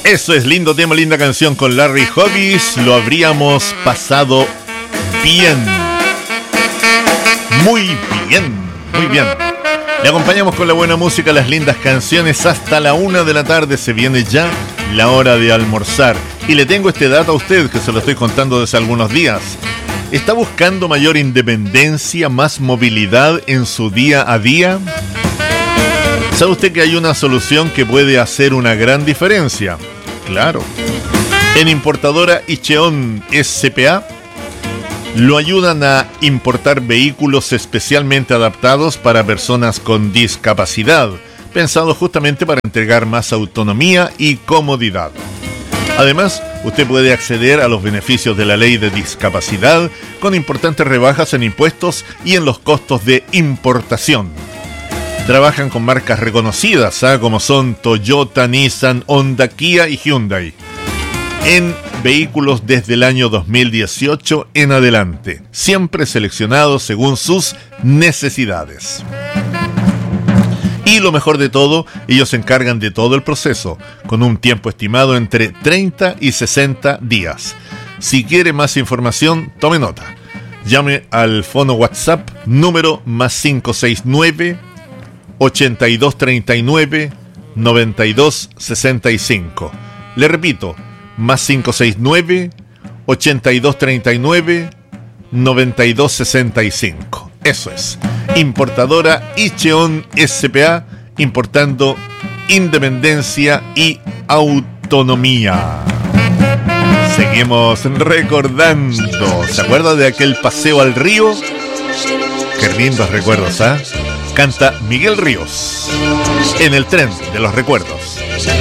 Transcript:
Eso es lindo tema, linda canción con Larry Huggies. Lo habríamos pasado bien. Muy bien, muy bien. Le acompañamos con la buena música, las lindas canciones hasta la 1 de la tarde. Se viene ya la hora de almorzar. Y le tengo este dato a usted que se lo estoy contando desde algunos días. ¿Está buscando mayor independencia, más movilidad en su día a día? ¿Sabe usted que hay una solución que puede hacer una gran diferencia? Claro. En Importadora Icheon SPA lo ayudan a importar vehículos especialmente adaptados para personas con discapacidad, pensados justamente para entregar más autonomía y comodidad. Además, usted puede acceder a los beneficios de la ley de discapacidad con importantes rebajas en impuestos y en los costos de importación. Trabajan con marcas reconocidas, como son Toyota, Nissan, Honda, Kia y Hyundai. En vehículos desde el año 2018 en adelante, siempre seleccionados según sus necesidades. Y lo mejor de todo, ellos se encargan de todo el proceso, con un tiempo estimado entre 30 y 60 días. Si quiere más información, tome nota. Llame al fono WhatsApp número +569 8239 9265. Le repito, +569 8239 9265. Eso es. Importadora Icheon SPA, importando independencia y autonomía. Seguimos recordando. ¿Se acuerda de aquel paseo al río? Qué lindos recuerdos, ¿ah? Canta Miguel Ríos en el tren de los recuerdos.